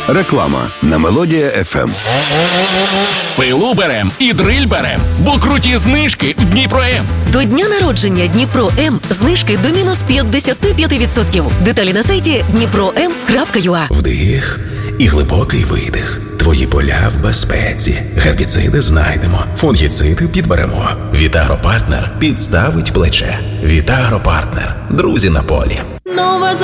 Реклама на Мелодія FM. Пилу берем і дриль берем, бо круті знижки в Дніпро-М. До дня народження Дніпро-М знижки до мінус 55%. Деталі на сайті dnipro.m.ua. Вдих і глибокий видих. Твої поля в безпеці. Гербіциди знайдемо. Фунгіциди підберемо. Вітагропартнер підставить плече. Вітагропартнер. Друзі на полі. Нова